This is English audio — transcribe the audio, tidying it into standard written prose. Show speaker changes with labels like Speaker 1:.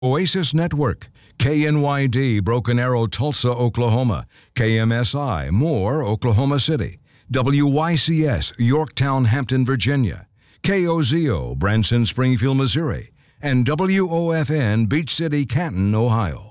Speaker 1: Oasis Network, KNYD Broken Arrow, Tulsa, Oklahoma, KMSI Moore, Oklahoma City, WYCS Yorktown, Hampton, Virginia, KOZO Branson, Springfield, Missouri, and WOFN Beach City, Canton, Ohio.